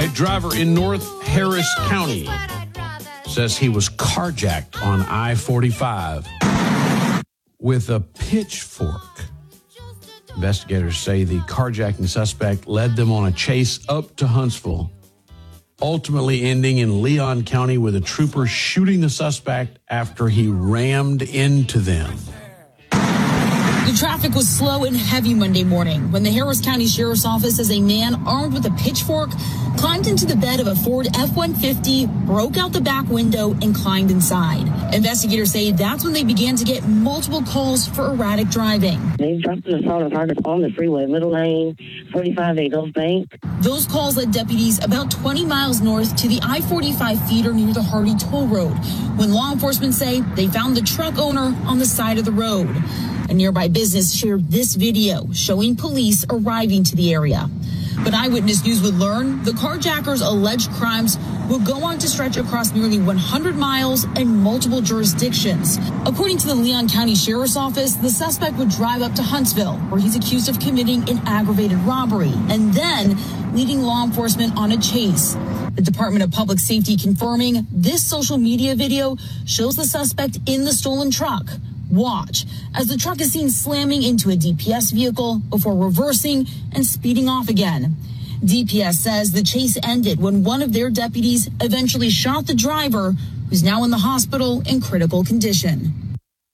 erratic driver in North Harris County says he was carjacked on I-45 with a pitchfork. Investigators say the carjacking suspect led them on a chase up to Huntsville, ultimately ending in Leon County with a trooper shooting the suspect after he rammed into them. The traffic was slow and heavy Monday morning when the Harris County Sheriff's Office says a man armed with a pitchfork climbed into the bed of a Ford F-150, broke out the back window, and climbed inside. Investigators say that's when they began to get multiple calls for erratic driving. They dropped an assault on target on the freeway, middle lane, 45 Gulf Bank. Those calls led deputies about 20 miles north to the I-45 feeder near the Hardy Toll Road, when law enforcement say they found the truck owner on the side of the road. A nearby business shared this video showing police arriving to the area. But Eyewitness News would learn the carjacker's alleged crimes would go on to stretch across nearly 100 miles and multiple jurisdictions. According to the Leon County Sheriff's Office, the suspect would drive up to Huntsville, where he's accused of committing an aggravated robbery, and then leading law enforcement on a chase. The Department of Public Safety confirming this social media video shows the suspect in the stolen truck. Watch as the truck is seen slamming into a DPS vehicle before reversing and speeding off again. DPS says the chase ended when one of their deputies eventually shot the driver, who's now in the hospital in critical condition.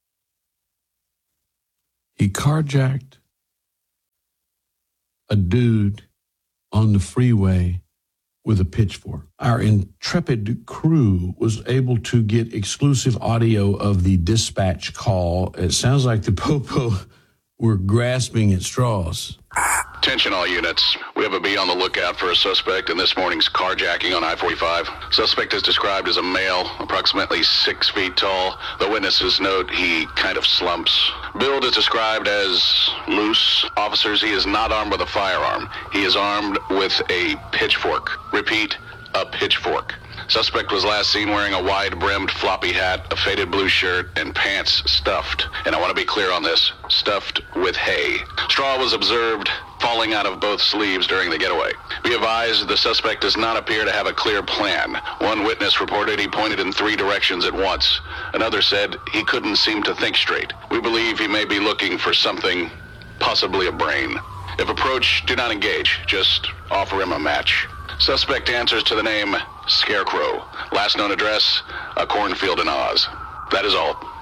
He carjacked a dude on the freeway with a pitchfork. Our intrepid crew was able to get exclusive audio of the dispatch call. It sounds like the Popo were grasping at straws. Attention all units. We have a be on the lookout for a suspect in this morning's carjacking on I-45. Suspect is described as a male, approximately 6 feet tall. The witnesses note he kind of slumps. Build is described as loose. Officers, he is not armed with a firearm. He is armed with a pitchfork. Repeat, a pitchfork. Suspect was last seen wearing a wide-brimmed floppy hat, a faded blue shirt, and pants stuffed. And I want to be clear on this, stuffed with hay. Straw was observed falling out of both sleeves during the getaway. Be advised, the suspect does not appear to have a clear plan. One witness reported he pointed in 3 directions at once. Another said he couldn't seem to think straight. We believe he may be looking for something, possibly a brain. If approached, do not engage. Just offer him a match. Suspect answers to the name Scarecrow. Last known address, a cornfield in Oz. That is all.